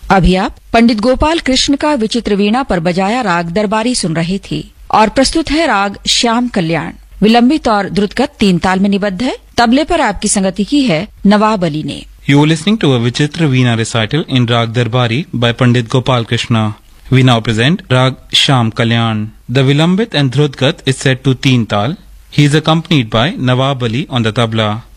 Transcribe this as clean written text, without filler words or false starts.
अभी आप पंडित गोपाल कृष्ण का विचित्र वीणा पर बजाया राग दरबारी सुन रहे थे और प्रस्तुत है राग श्याम कल्याण। विलंबित और द्रुतगत 3 ताल में निबद्ध है। तबले पर आपकी संगति की है नवाब अली ने। You are listening to a Vichitra Veena recital in Rag Darbari by Pandit Gopal Krishna. We now present Rag Sham Kalyan. The Vilambit and Dhrutgat is set to 3 tal. He is accompanied by Nawab Ali on the tabla.